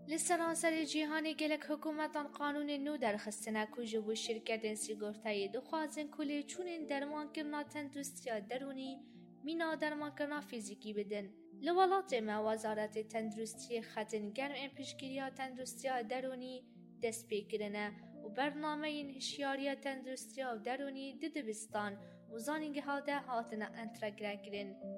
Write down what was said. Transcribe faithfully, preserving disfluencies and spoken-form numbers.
لسرانسر جیهانی گلک حکومتان قانون نو درخستنه که جبو شرکت سیگورتایی دخوازن کلی چونین درمان کرنا تندرستی درونی مینا درمان کرنا فیزیکی بدن. لولات ما وزارت تندرستی خطن گرم این پیشگیری تندرستی درونی دست پیکرنه و برنامه این هشیاری تندرستی درونی ددبستان و زانینگ هاده هاتنه انترگره کرن.